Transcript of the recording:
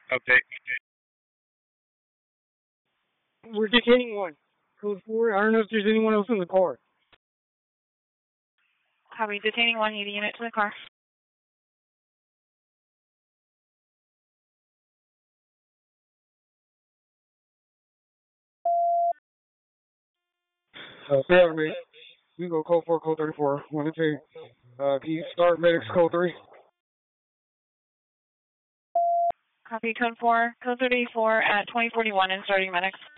Update. We're detaining one. Code 4. I don't know if there's anyone else in the car. Copy. Detaining one. Need a unit to the car. Yeah, mate. We go code 4, code 34. 1 and 2. Can you start medics code 3? Copy. Code 4. Code 34 at 2041 and starting medics.